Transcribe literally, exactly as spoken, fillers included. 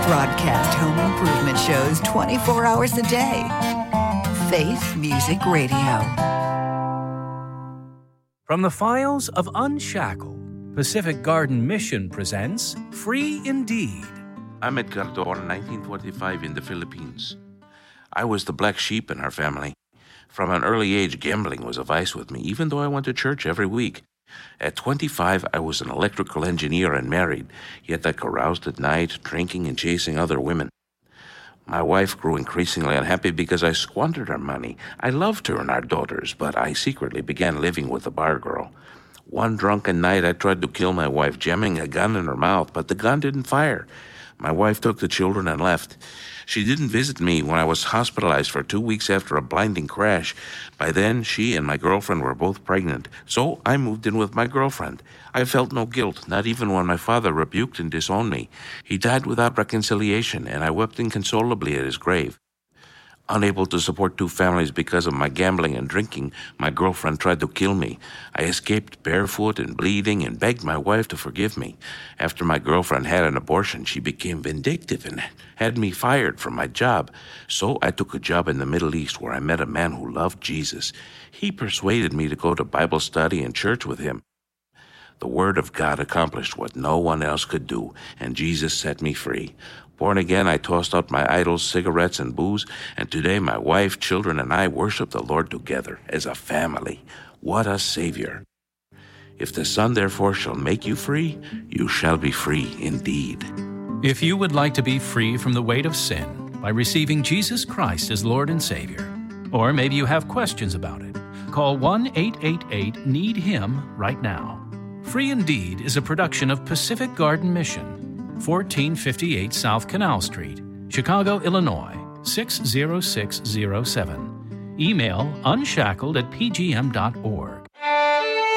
broadcast home improvement shows twenty-four hours a day. Faith Music Radio. From the files of Unshackled, Pacific Garden Mission presents Free Indeed. I'm Edgardo, nineteen twenty-five in the Philippines. I was the black sheep in our family. From an early age, gambling was a vice with me, even though I went to church every week. At twenty-five, I was an electrical engineer and married, yet I caroused at night, drinking and chasing other women. My wife grew increasingly unhappy because I squandered her money. I loved her and our daughters, but I secretly began living with a bar girl. One drunken night, I tried to kill my wife, jamming a gun in her mouth, but the gun didn't fire. My wife took the children and left. She didn't visit me when I was hospitalized for two weeks after a blinding crash. By then, she and my girlfriend were both pregnant, so I moved in with my girlfriend. I felt no guilt, not even when my father rebuked and disowned me. He died without reconciliation, and I wept inconsolably at his grave. Unable to support two families because of my gambling and drinking, my girlfriend tried to kill me. I escaped barefoot and bleeding and begged my wife to forgive me. After my girlfriend had an abortion, she became vindictive and had me fired from my job. So I took a job in the Middle East where I met a man who loved Jesus. He persuaded me to go to Bible study and church with him. The Word of God accomplished what no one else could do, and Jesus set me free. Born again, I tossed out my idols, cigarettes, and booze, and today my wife, children, and I worship the Lord together as a family. What a Savior. If the Son therefore shall make you free, you shall be free indeed. If you would like to be free from the weight of sin by receiving Jesus Christ as Lord and Savior, or maybe you have questions about it, call one eight eight eight, need him right now. Free Indeed is a production of Pacific Garden Mission, fourteen fifty-eight South Canal Street, Chicago, Illinois, six zero six zero seven. Email unshackled at p g m dot org.